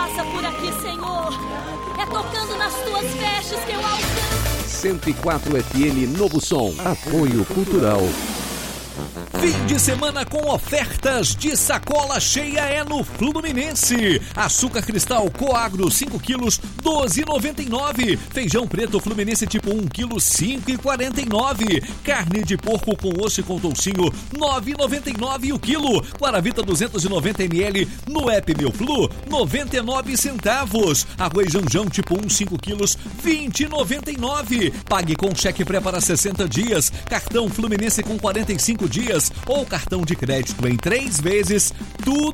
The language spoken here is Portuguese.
passa por aqui, Senhor. É tocando nas tuas vestes que eu alcanço. 104 FM Novo Som. Apoio Cultural. Fim de semana com ofertas de sacola cheia é no Fluminense. Açúcar cristal Coagro 5 quilos, 12,99. Feijão preto Fluminense tipo 1 quilo, 5,49. Carne de porco com osso e com toucinho, 9,99 o quilo. Guaravita 290 ml no app Meu Flu, 99 centavos. Arroz Janjão tipo 1, 5 quilos, 20,99. Pague com cheque pré para 60 dias. Cartão Fluminense com 45 dias ou cartão de crédito em 3 vezes, tudo